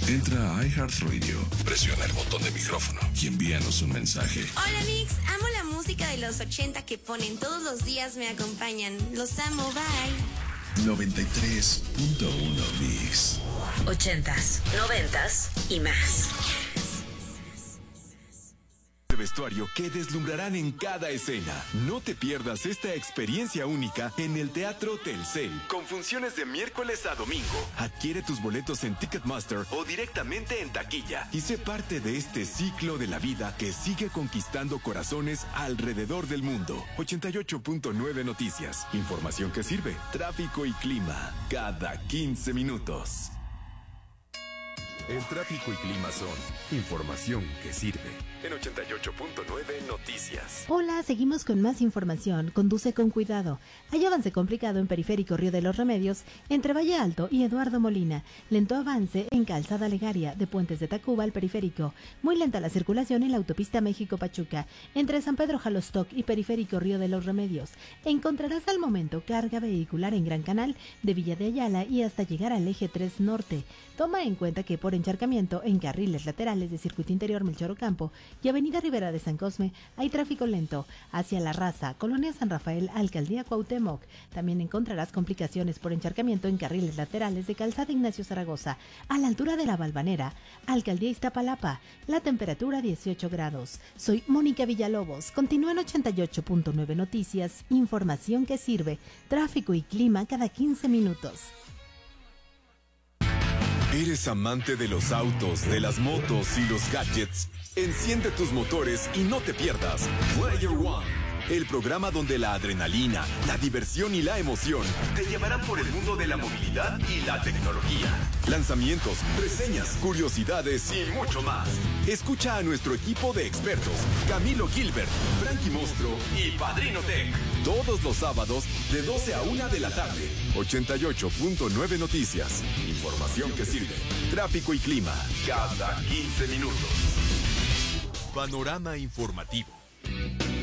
Entra a iHeartRadio, presiona el botón de micrófono y envíanos un mensaje. Hola Mix, amo la música de los 80 que ponen todos los días, me acompañan. Los amo, bye. 93.1 Mix. 80s, 90s y más. Vestuario que deslumbrarán en cada escena. No te pierdas esta experiencia única en el Teatro Telcel, con funciones de miércoles a domingo. Adquiere tus boletos en Ticketmaster o directamente en taquilla y sé parte de este ciclo de la vida que sigue conquistando corazones alrededor del mundo. 88.9 Noticias. Información que sirve. Tráfico y clima cada 15 minutos. El tráfico y clima son información que sirve. En 88.9 Noticias. Hola, seguimos con más información. Conduce con cuidado. Hay avance complicado en Periférico Río de los Remedios, entre Valle Alto y Eduardo Molina. Lento avance en Calzada Legaria, de Puentes de Tacuba al Periférico. Muy lenta la circulación en la autopista México-Pachuca, entre San Pedro Jalostoc y Periférico Río de los Remedios. Encontrarás al momento carga vehicular en Gran Canal, de Villa de Ayala y hasta llegar al eje 3 Norte. Toma en cuenta que por encharcamiento en carriles laterales de Circuito Interior Melchor Ocampo y Avenida Rivera de San Cosme hay tráfico lento hacia La Raza, Colonia San Rafael, Alcaldía Cuauhtémoc. También encontrarás complicaciones por encharcamiento en carriles laterales de Calzada Ignacio Zaragoza, a la altura de La Valvanera, Alcaldía Iztapalapa. La temperatura 18 grados. Soy Mónica Villalobos. Continúa en 88.9 Noticias, información que sirve, tráfico y clima cada 15 minutos. ¿Eres amante de los autos, de las motos y los gadgets? Enciende tus motores y no te pierdas Player One, el programa donde la adrenalina, la diversión y la emoción te llevarán por el mundo de la movilidad y la tecnología. Lanzamientos, reseñas, curiosidades y mucho más. Escucha a nuestro equipo de expertos, Camilo Gilbert, Frankie Monstruo y Padrino Tech, todos los sábados de 12 a 1 de la tarde. 88.9 Noticias. Información que sirve. Tráfico y clima cada 15 minutos. Panorama informativo.